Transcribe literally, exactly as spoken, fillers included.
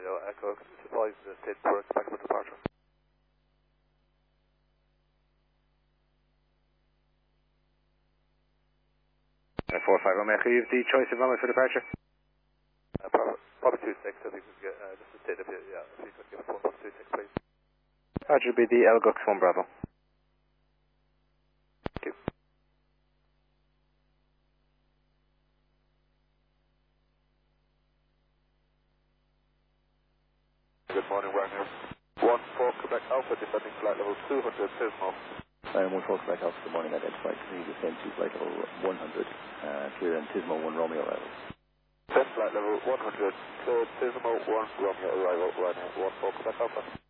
Kilo Echo, advise the state for expected departure. four five Romeo, can you have the choice of runway for departure? Uh, probably, probably two six, if you could get, uh, just a state if you, yeah, if you could give us one plus two six, please. Roger, be the L G U X one Bravo. Thank you. Good morning, Wagner. one four Quebec Alpha, descending flight level two hundred, Tismo. Iron one four Quebec Alpha, good morning, identified to me, descend to flight level one hundred, uh, clear in Tismo one Romeo arrival. Descend flight level one hundred, clear Tismo one Romeo arrival, Ryanair one four Quebec Alpha.